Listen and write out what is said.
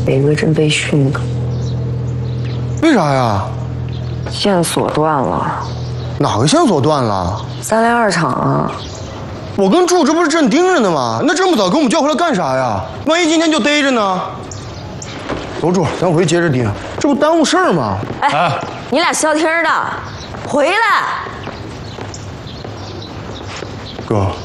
北魏真被训了。 为啥呀？ 线索断了。 哪个线索断了 302厂啊。 我跟柱这不是正盯着呢吗？那这么早给我们叫回来干啥呀？万一今天就逮着呢？走，柱，咱回去接着盯，这不耽误事儿吗？ 哎，你俩消停的，回来。 哥。